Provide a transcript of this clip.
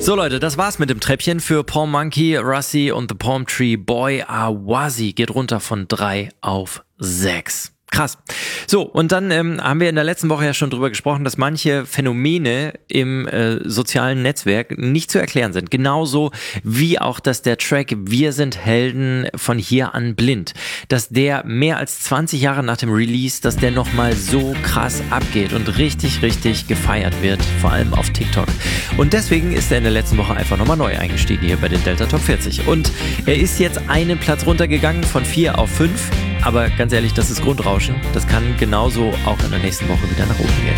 So Leute, das war's mit dem Treppchen für Palm Monkey, Russi und The Palm Tree Boy. Awazi geht runter von 3 auf 6. Krass. So, und dann haben wir in der letzten Woche ja schon drüber gesprochen, dass manche Phänomene im sozialen Netzwerk nicht zu erklären sind. Genauso wie auch, dass der Track Wir sind Helden von hier an blind, dass der mehr als 20 Jahre nach dem Release, dass der nochmal so krass abgeht und richtig, richtig gefeiert wird, vor allem auf TikTok. Und deswegen ist er in der letzten Woche einfach nochmal neu eingestiegen hier bei den Delta Top 40. Und er ist jetzt einen Platz runtergegangen von 4 auf 5. Aber ganz ehrlich, das ist Grundrauschen. Das kann genauso auch in der nächsten Woche wieder nach oben gehen.